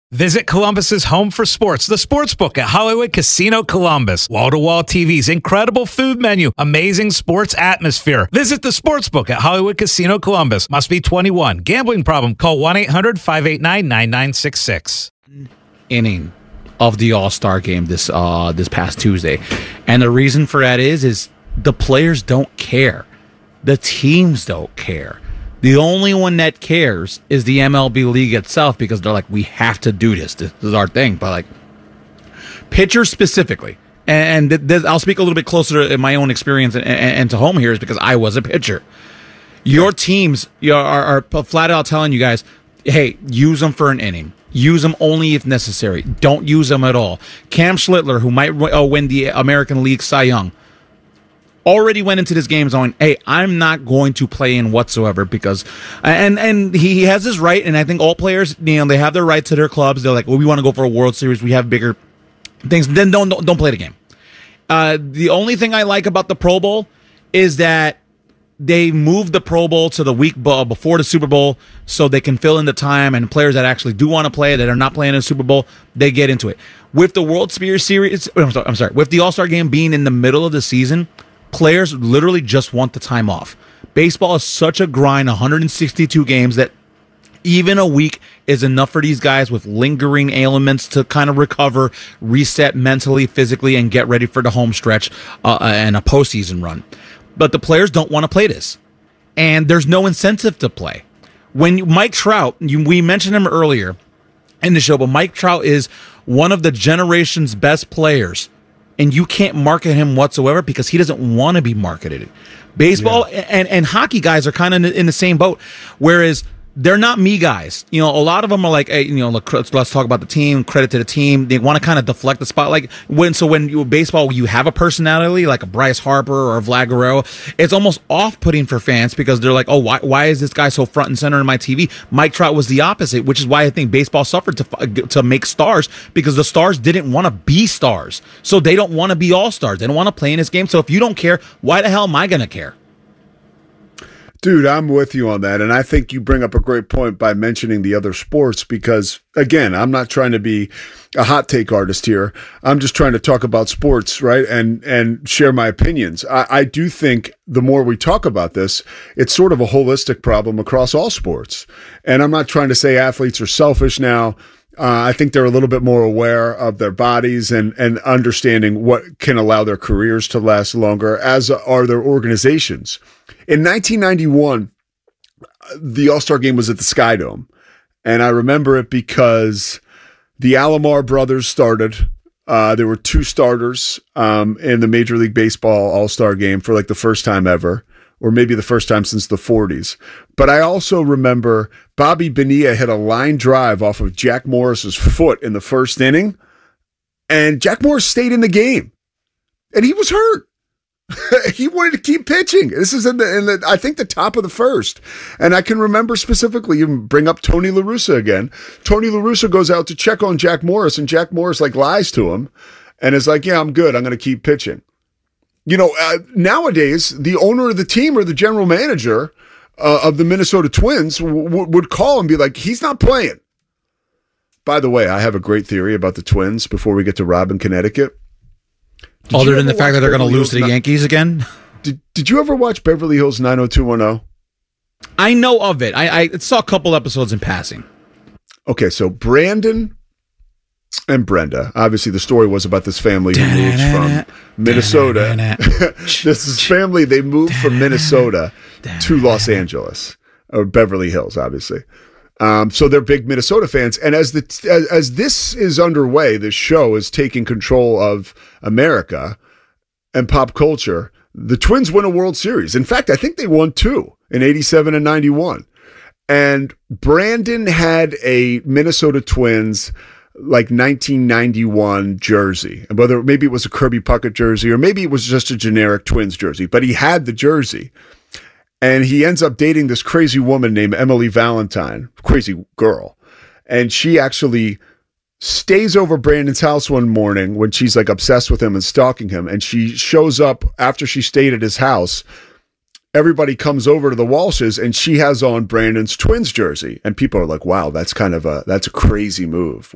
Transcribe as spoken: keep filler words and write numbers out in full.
Visit Columbus's home for sports, the Sportsbook at Hollywood Casino Columbus. Wall-to-wall T Vs, incredible food menu, amazing sports atmosphere. Visit the Sportsbook at Hollywood Casino Columbus. Must be twenty-one. Gambling problem? Call one eight hundred five eight nine nine nine six six. Inning of the All-Star game this uh this past Tuesday. And the reason for that is is the players don't care. The teams don't care. The only one that cares is the M L B league itself, because they're like, we have to do this. This is our thing. But like, pitchers specifically, and th- th- I'll speak a little bit closer to my own experience and, and, and to home here, is because I was a pitcher. Your teams you know, are, are flat out telling you guys, hey, use them for an inning. Use them only if necessary. Don't use them at all. Cam Schlittler, who might uh, win the American League Cy Young, already went into this game going, hey, I'm not going to play in whatsoever, because and and he has his right, and I think all players, you know, they have their right to their clubs. They're like, well, we want to go for a World Series, we have bigger things. Then don't don't, don't play the game. Uh, the only thing I like about the Pro Bowl is that they moved the Pro Bowl to the week before the Super Bowl, so they can fill in the time, and players that actually do want to play, that are not playing in the Super Bowl, they get into it. With the World Series, I'm sorry, I'm sorry, with the All-Star game being in the middle of the season, players literally just want the time off. Baseball is such a grind, one hundred sixty-two games, that even a week is enough for these guys with lingering ailments to kind of recover, reset mentally, physically, and get ready for the home stretch uh, and a postseason run. But the players don't want to play this, and there's no incentive to play. When you, Mike Trout, you, we mentioned him earlier in the show, but Mike Trout is one of the generation's best players, and you can't market him whatsoever because he doesn't want to be marketed. Baseball yeah. and, and hockey guys are kind of in the same boat, whereas they're not me guys. You know, a lot of them are like, hey, you know, let's, let's talk about the team, credit to the team. They want to kind of deflect the spotlight. When so when you baseball, you have a personality like a Bryce Harper or a Vlad Guerrero, it's almost off-putting for fans because they're like, oh, why why is this guy so front and center in my T V? Mike Trout was the opposite, which is why I think baseball suffered to to make stars, because the stars didn't want to be stars. So they don't want to be all-stars. They don't want to play in this game. So if you don't care, why the hell am I going to care? Dude, I'm with you on that. And I think you bring up a great point by mentioning the other sports, because, again, I'm not trying to be a hot take artist here. I'm just trying to talk about sports, right? And and share my opinions. I, I do think the more we talk about this, it's sort of a holistic problem across all sports. And I'm not trying to say athletes are selfish now. Uh, I think they're a little bit more aware of their bodies and, and understanding what can allow their careers to last longer, as are their organizations. In nineteen ninety-one, the All-Star game was at the Sky Dome, and I remember it because the Alomar brothers started. Uh, there were two starters um, in the Major League Baseball All-Star game for like the first time ever, or maybe the first time since the forties. But I also remember Bobby Bonilla hit a line drive off of Jack Morris's foot in the first inning, and Jack Morris stayed in the game, and he was hurt. He wanted to keep pitching. This is in the, in the, I think, the top of the first. And I can remember specifically, you bring up Tony La Russa again. Tony La Russa goes out to check on Jack Morris, and Jack Morris like lies to him and is like, yeah, I'm good. I'm going to keep pitching. You know, uh, nowadays, the owner of the team or the general manager uh, of the Minnesota Twins w- w- would call and be like, he's not playing. By the way, I have a great theory about the Twins before we get to Rob in Connecticut. Did Other than the fact that they're going to lose to the Yankees again? Did Did you ever watch Beverly Hills nine oh two one oh? I know of it. I, I saw a couple episodes in passing. Okay, so Brandon and Brenda. Obviously, the story was about this family who moved from Minnesota. This is family, they moved from Minnesota to Los Angeles, or Beverly Hills, obviously. Um, so they're big Minnesota fans. And as the as, as this is underway, this show is taking control of America and pop culture. The Twins win a World Series. In fact, I think they won two in eighty-seven and ninety-one. And Brandon had a Minnesota Twins like nineteen ninety-one jersey. And whether maybe it was a Kirby Puckett jersey or maybe it was just a generic Twins jersey, but he had the jersey. And he ends up dating this crazy woman named Emily Valentine, crazy girl. And she actually stays over Brandon's house one morning when she's like obsessed with him and stalking him. And she shows up after she stayed at his house. Everybody comes over to the Walshes and she has on Brandon's Twins jersey. And people are like, wow, that's kind of a, that's a crazy move.